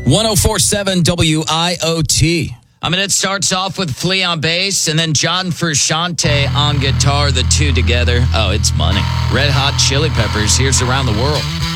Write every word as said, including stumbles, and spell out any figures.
one oh four point seven W I O T. I mean, it starts off with Flea on bass and then John Frusciante on guitar, the two together. Oh, it's money. Red Hot Chili Peppers, here's Around the World.